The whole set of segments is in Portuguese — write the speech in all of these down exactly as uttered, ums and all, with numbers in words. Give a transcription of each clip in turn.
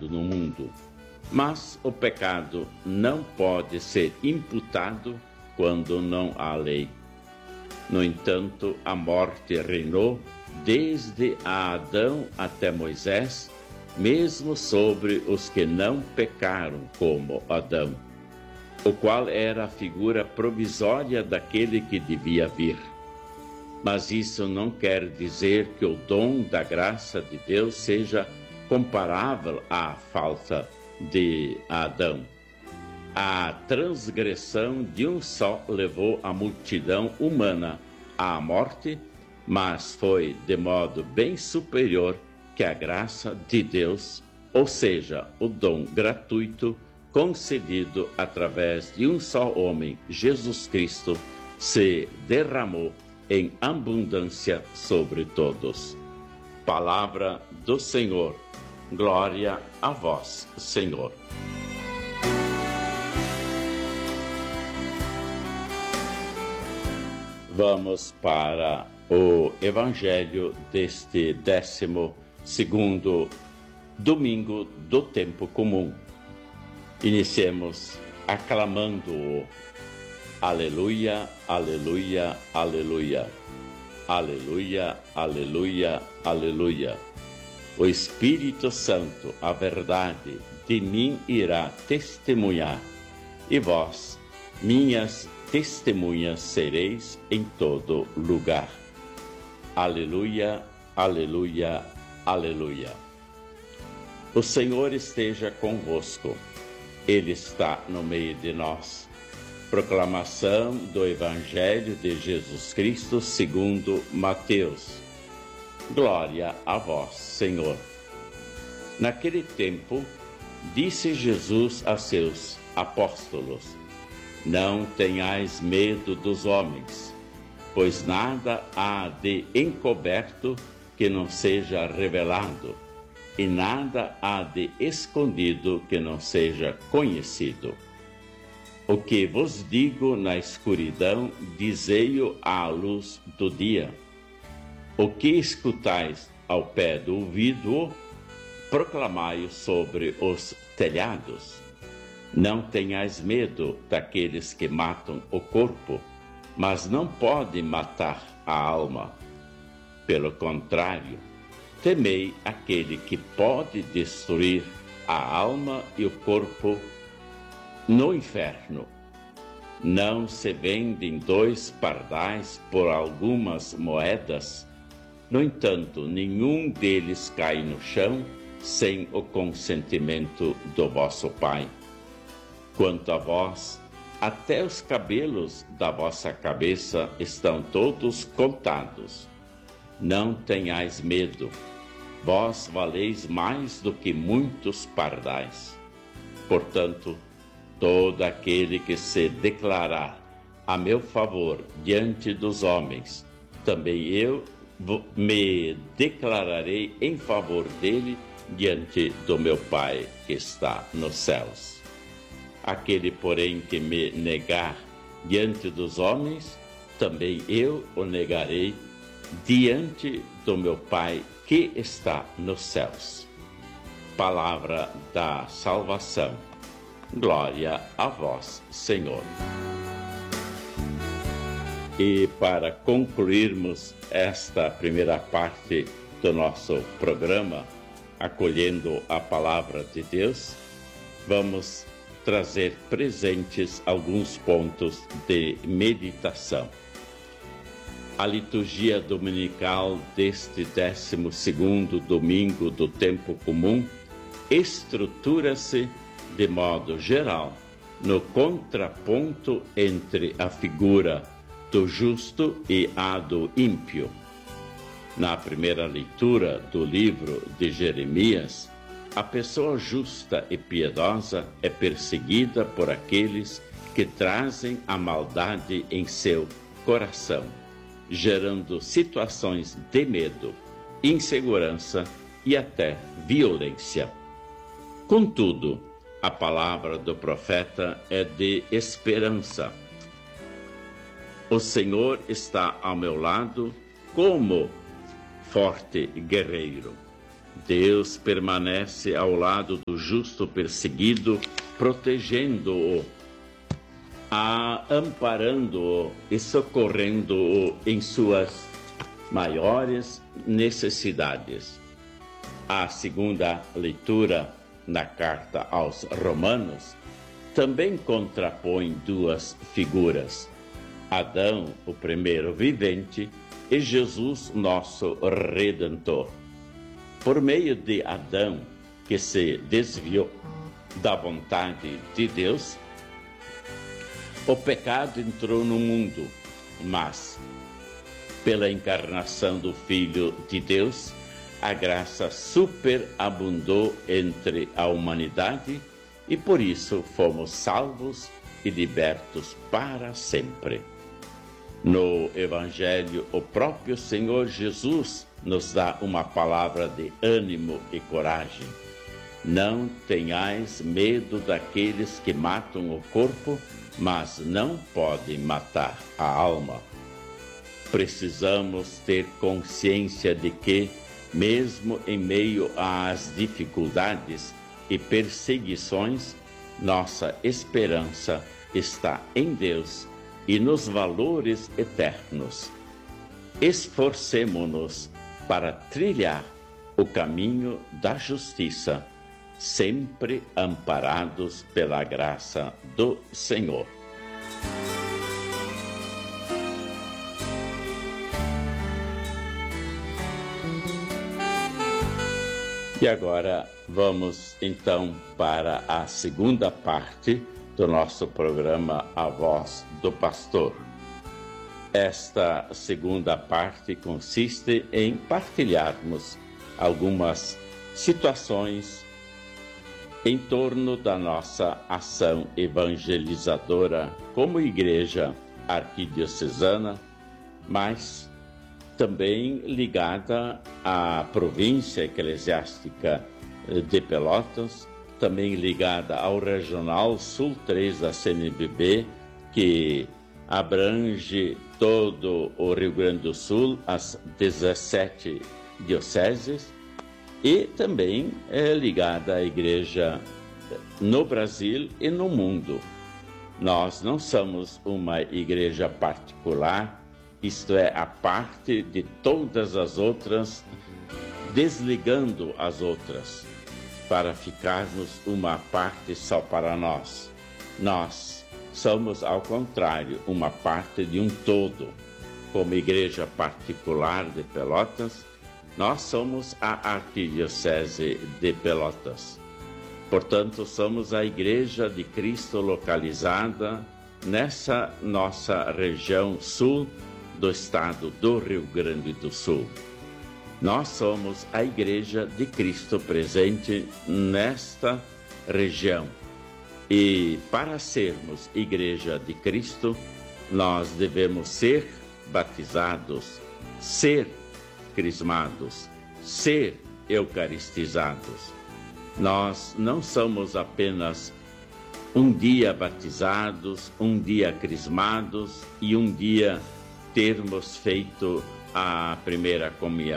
pecado no mundo, mas o pecado não pode ser imputado quando não há lei. No entanto, a morte reinou desde Adão até Moisés, mesmo sobre os que não pecaram como Adão, o qual era a figura provisória daquele que devia vir. Mas isso não quer dizer que o dom da graça de Deus seja comparável à falta de Adão. A transgressão de um só levou a multidão humana à morte, mas foi de modo bem superior que a graça de Deus, ou seja, o dom gratuito concedido através de um só homem, Jesus Cristo, se derramou em abundância sobre todos. Palavra do Senhor. Glória a vós, Senhor. Vamos para o Evangelho deste décimo segundo domingo do tempo comum. Iniciemos aclamando-o. Aleluia, aleluia, aleluia. Aleluia, aleluia, aleluia. O Espírito Santo, a verdade, de mim irá testemunhar, e vós, minhas testemunhas, sereis em todo lugar. Aleluia, aleluia, aleluia. O Senhor esteja convosco. Ele está no meio de nós. Proclamação do Evangelho de Jesus Cristo segundo Mateus. Glória a vós, Senhor. Naquele tempo, disse Jesus a seus apóstolos: não tenhais medo dos homens, pois nada há de encoberto que não seja revelado, e nada há de escondido que não seja conhecido. O que vos digo na escuridão, dizei-o à luz do dia. O que escutais ao pé do ouvido, proclamai-o sobre os telhados. Não tenhais medo daqueles que matam o corpo, mas não podem matar a alma. Pelo contrário, temei aquele que pode destruir a alma e o corpo no inferno. Não se vendem dois pardais por algumas moedas? No entanto, nenhum deles cai no chão sem o consentimento do vosso Pai. Quanto a vós, até os cabelos da vossa cabeça estão todos contados. Não tenhais medo, vós valeis mais do que muitos pardais. Portanto, todo aquele que se declarar a meu favor diante dos homens, também eu me declararei em favor dele diante do meu Pai que está nos céus. Aquele, porém, que me negar diante dos homens, também eu o negarei diante do meu Pai que está nos céus. Palavra da salvação. Glória a vós, Senhor. E para concluirmos esta primeira parte do nosso programa, acolhendo a palavra de Deus, vamos trazer presentes alguns pontos de meditação. A liturgia dominical deste décimo segundo domingo do tempo comum estrutura-se de modo geral no contraponto entre a figura do justo e a do ímpio. Na primeira leitura do livro de Jeremias, a pessoa justa e piedosa é perseguida por aqueles que trazem a maldade em seu coração, gerando situações de medo, insegurança e até violência. Contudo, a palavra do profeta é de esperança. O Senhor está ao meu lado como forte guerreiro. Deus permanece ao lado do justo perseguido, protegendo-o, amparando-o e socorrendo-o em suas maiores necessidades. A segunda leitura na carta aos Romanos também contrapõe duas figuras: Adão, o primeiro vivente, e Jesus, nosso Redentor. Por meio de Adão, que se desviou da vontade de Deus, o pecado entrou no mundo, mas pela encarnação do Filho de Deus, a graça superabundou entre a humanidade e por isso fomos salvos e libertos para sempre. No Evangelho, o próprio Senhor Jesus nos dá uma palavra de ânimo e coragem. Não tenhais medo daqueles que matam o corpo, mas não podem matar a alma. Precisamos ter consciência de que, mesmo em meio às dificuldades e perseguições, nossa esperança está em Deus e nos valores eternos. Esforcemo-nos para trilhar o caminho da justiça, sempre amparados pela graça do Senhor. E agora vamos então para a segunda parte do nosso programa A Voz do Pastor. Esta segunda parte consiste em partilharmos algumas situações em torno da nossa ação evangelizadora como igreja arquidiocesana, mas também ligada à província eclesiástica de Pelotas, também ligada ao Regional Sul três da C N B B, que abrange todo o Rio Grande do Sul, as dezessete dioceses, e também é ligada à igreja no Brasil e no mundo. Nós não somos uma igreja particular, isto é, a parte de todas as outras, desligando as outras, para ficarmos uma parte só para nós. Nós somos, ao contrário, uma parte de um todo. Como igreja particular de Pelotas, nós somos a Arquidiocese de Pelotas. Portanto, somos a Igreja de Cristo localizada nessa nossa região sul do estado do Rio Grande do Sul. Nós somos a Igreja de Cristo presente nesta região. E para sermos Igreja de Cristo, nós devemos ser batizados, ser crismados, ser eucaristizados. Nós não somos apenas um dia batizados, um dia crismados e um dia termos feito a primeira comunhão.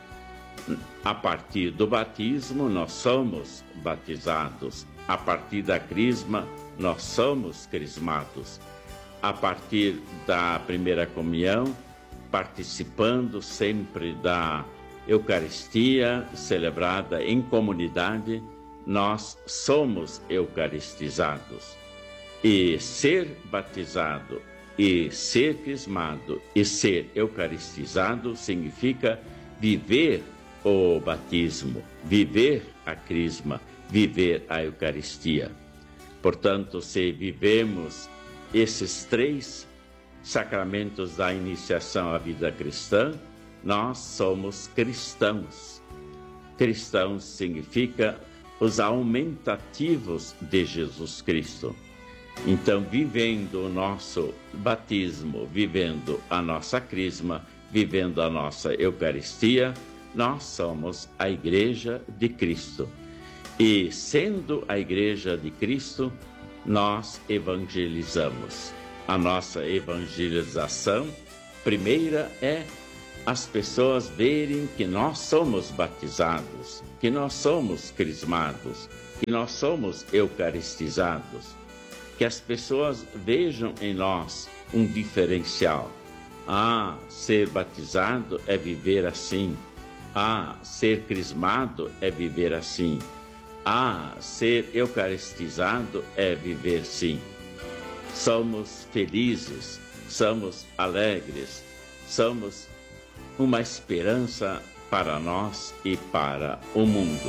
A partir do batismo, nós somos batizados. A partir da crisma, nós somos crismados. A partir da primeira comunhão, participando sempre da Eucaristia celebrada em comunidade, nós somos eucaristizados. E ser batizado, e ser crismado, e ser eucaristizado significa viver o batismo, viver a crisma, viver a Eucaristia. Portanto, se vivemos esses três sacramentos da iniciação à vida cristã, nós somos cristãos. Cristãos significa os aumentativos de Jesus Cristo. Então, vivendo o nosso batismo, vivendo a nossa crisma, vivendo a nossa Eucaristia, nós somos a Igreja de Cristo. E, sendo a Igreja de Cristo, nós evangelizamos. A nossa evangelização primeira é as pessoas verem que nós somos batizados, que nós somos crismados, que nós somos eucaristizados, que as pessoas vejam em nós um diferencial. Ah, ser batizado é viver assim. Ah, ser crismado é viver assim. Ah, ser eucaristizado é viver sim. Somos felizes, somos alegres, somos uma esperança para nós e para o mundo.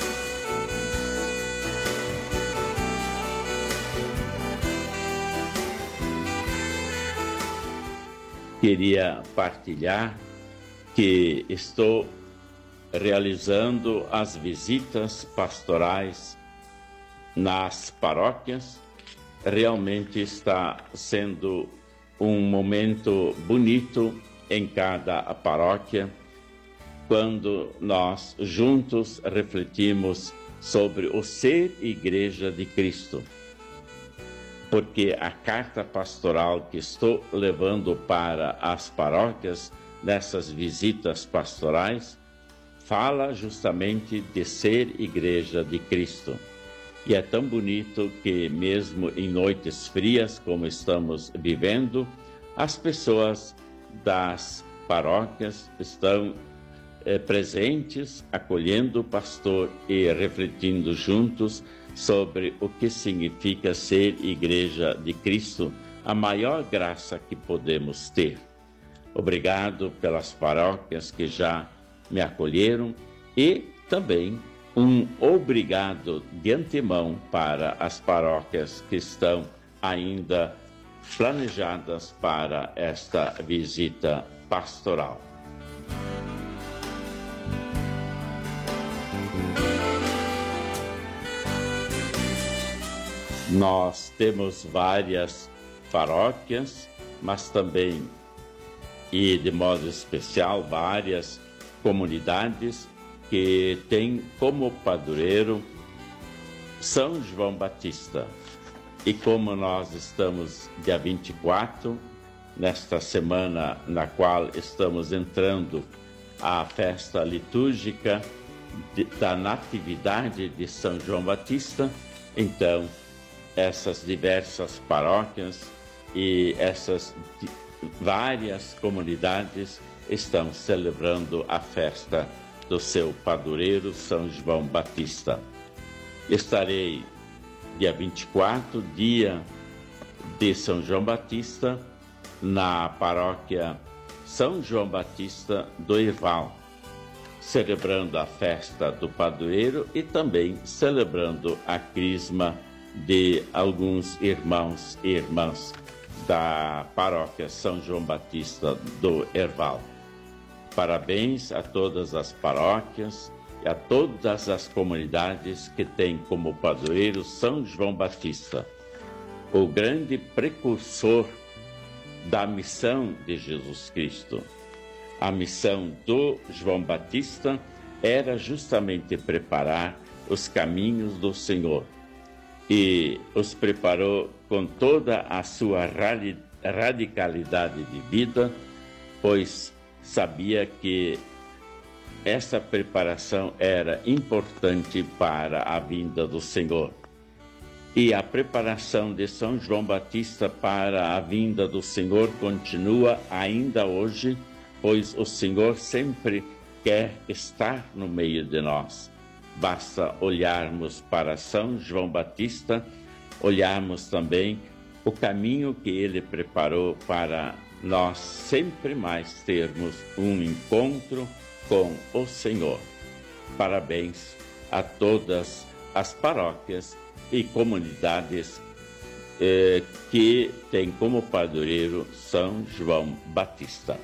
Queria partilhar que estou realizando as visitas pastorais nas paróquias. Realmente está sendo um momento bonito em cada paróquia, quando nós juntos refletimos sobre o ser Igreja de Cristo. Porque a carta pastoral que estou levando para as paróquias nessas visitas pastorais fala justamente de ser Igreja de Cristo. E é tão bonito que mesmo em noites frias como estamos vivendo, as pessoas das paróquias estão eh, presentes, acolhendo o pastor e refletindo juntos sobre o que significa ser Igreja de Cristo, a maior graça que podemos ter. Obrigado pelas paróquias que já me acolheram e também um obrigado de antemão para as paróquias que estão ainda planejadas para esta visita pastoral. Nós temos várias paróquias, mas também, e de modo especial, várias comunidades que têm como padroeiro São João Batista. E como nós estamos dia vinte e quatro, nesta semana na qual estamos entrando a festa litúrgica de, da Natividade de São João Batista, então essas diversas paróquias e essas várias comunidades estão celebrando a festa do seu padroeiro São João Batista. Estarei dia vinte e quatro, dia de São João Batista, na paróquia São João Batista do Herval, celebrando a festa do padroeiro e também celebrando a crisma de alguns irmãos e irmãs da paróquia São João Batista do Herval. Parabéns a todas as paróquias e a todas as comunidades que têm como padroeiro São João Batista, o grande precursor da missão de Jesus Cristo. A missão do João Batista era justamente preparar os caminhos do Senhor, e os preparou com toda a sua radicalidade de vida, pois sabia que essa preparação era importante para a vinda do Senhor. E a preparação de São João Batista para a vinda do Senhor continua ainda hoje, pois o Senhor sempre quer estar no meio de nós. Basta olharmos para São João Batista, olharmos também o caminho que ele preparou para nós sempre mais termos um encontro com o Senhor. Parabéns a todas as paróquias e comunidades eh, que têm como padroeiro São João Batista.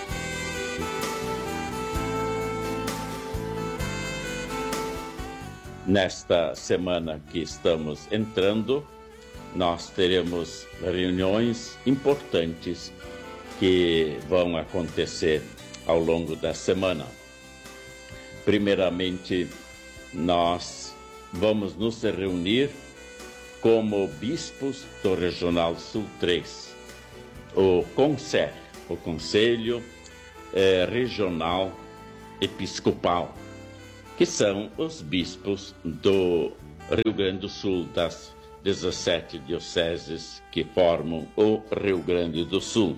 Nesta semana que estamos entrando, nós teremos reuniões importantes que vão acontecer ao longo da semana. Primeiramente, nós vamos nos reunir como bispos do Regional Sul três, o CONSER, o Conselho eh, regional episcopal, que são os bispos do Rio Grande do Sul, das dezessete dioceses que formam o Rio Grande do Sul.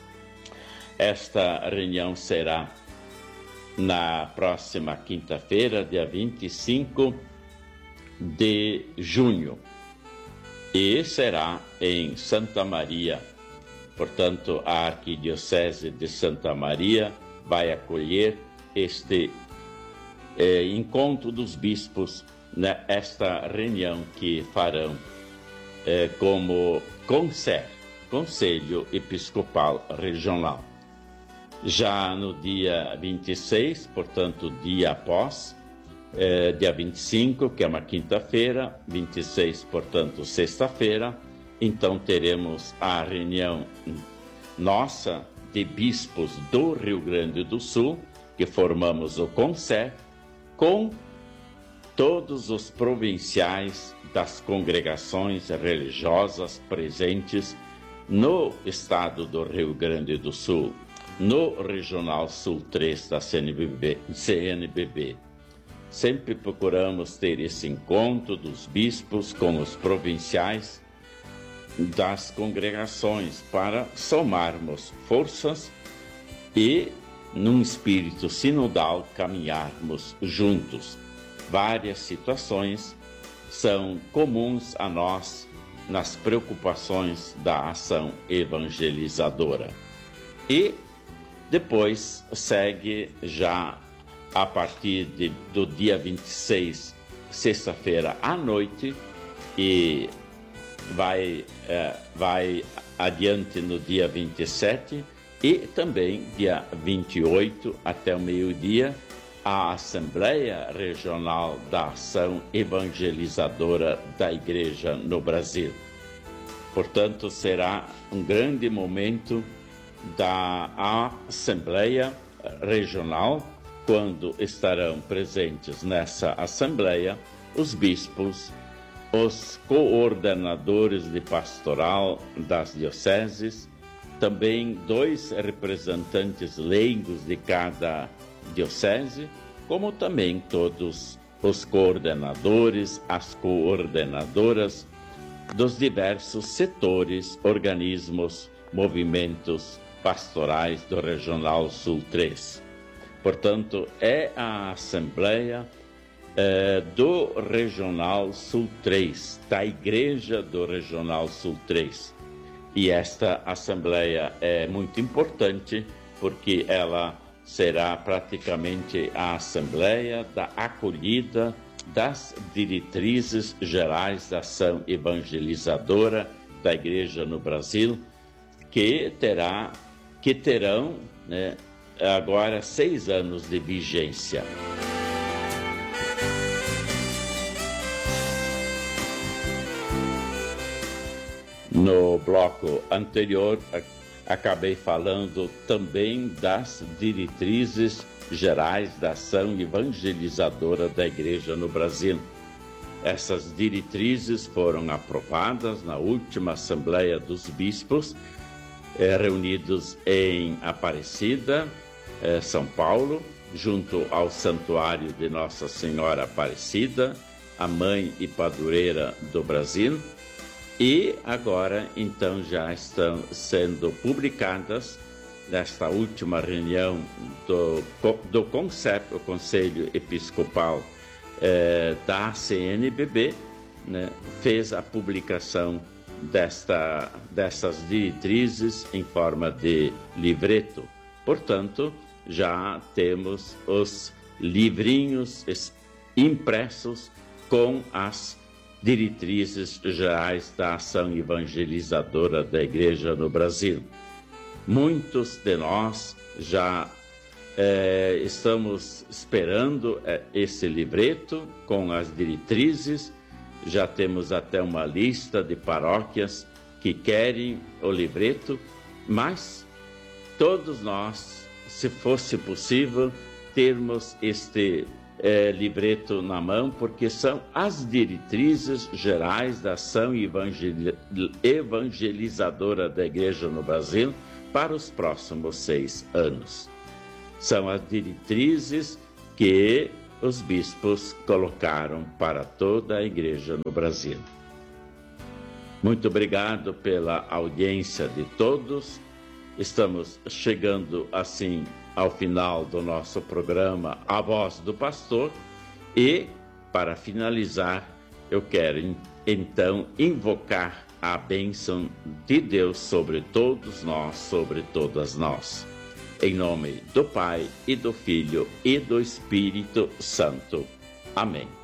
Esta reunião será na próxima quinta-feira, dia vinte e cinco de junho, e será em Santa Maria. Portanto, a Arquidiocese de Santa Maria vai acolher este eh, encontro dos bispos, né, esta reunião que farão eh, como CONSER, Conselho Episcopal Regional. Já no dia vinte e seis, portanto, dia após, eh, dia vinte e cinco, que é uma quinta-feira, vinte e seis, portanto, sexta-feira, então teremos a reunião nossa de bispos do Rio Grande do Sul, que formamos o CONSER, com todos os provinciais das congregações religiosas presentes no estado do Rio Grande do Sul, no Regional Sul três da C N B B. Sempre procuramos ter esse encontro dos bispos com os provinciais das congregações para somarmos forças e, num espírito sinodal, caminharmos juntos. Várias situações são comuns a nós nas preocupações da ação evangelizadora. E depois segue já a partir de, do dia vinte e seis, sexta-feira à noite, e vai, é, vai adiante no dia vinte e sete e também dia vinte e oito até o meio-dia, a Assembleia Regional da Ação Evangelizadora da Igreja no Brasil. Portanto, será um grande momento da Assembleia Regional, quando estarão presentes nessa Assembleia os bispos, os coordenadores de pastoral das dioceses, também dois representantes leigos de cada diocese, como também todos os coordenadores, as coordenadoras dos diversos setores, organismos, movimentos pastorais do Regional Sul três. Portanto, é a Assembleia eh, do Regional Sul três, da Igreja do Regional Sul três. E esta Assembleia é muito importante porque ela será praticamente a Assembleia da acolhida das diretrizes gerais da ação evangelizadora da Igreja no Brasil, que, terá, que terão, né, agora seis anos de vigência. No bloco anterior, acabei falando também das diretrizes gerais da ação evangelizadora da Igreja no Brasil. Essas diretrizes foram aprovadas na última Assembleia dos Bispos, eh, reunidos em Aparecida, eh, São Paulo, junto ao Santuário de Nossa Senhora Aparecida, a Mãe e Padroeira do Brasil. E agora, então, já estão sendo publicadas, nesta última reunião do, do CONSEP, o Conselho Episcopal eh, da C N B B, né, fez a publicação desta, dessas diretrizes em forma de livreto. Portanto, já temos os livrinhos impressos com as diretrizes gerais da ação evangelizadora da Igreja no Brasil. Muitos de nós já eh, estamos esperando eh, esse livreto com as diretrizes. Já temos até uma lista de paróquias que querem o livreto, mas todos nós, se fosse possível, termos este É, livreto na mão, porque são as diretrizes gerais da ação evangel... evangelizadora da Igreja no Brasil para os próximos seis anos. São as diretrizes que os bispos colocaram para toda a igreja no Brasil. Muito obrigado pela audiência de todos. Estamos chegando assim ao final do nosso programa A Voz do Pastor e, para finalizar, eu quero então invocar a bênção de Deus sobre todos nós, sobre todas nós. Em nome do Pai, e do Filho, e do Espírito Santo. Amém.